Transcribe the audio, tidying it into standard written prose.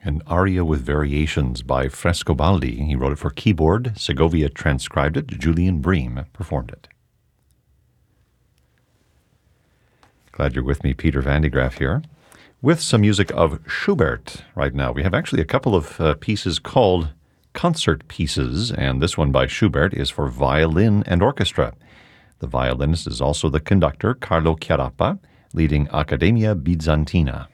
An aria with variations by Frescobaldi. He wrote it for keyboard. Segovia transcribed it. Julian Bream performed it. Glad you're with me, Peter Van de Graaff here, with some music of Schubert right now. We have actually a couple of pieces called concert pieces, and this one by Schubert is for violin and orchestra. The violinist is also the conductor, Carlo Chiarappa, leading Accademia Bizantina.